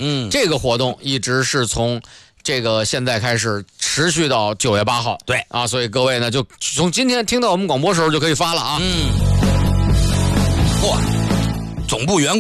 这个活动一直是从这个现在开始持续到9月8号。 对啊，所以各位呢，就从今天听到我们广播时候就可以发了啊。 嚯，总部员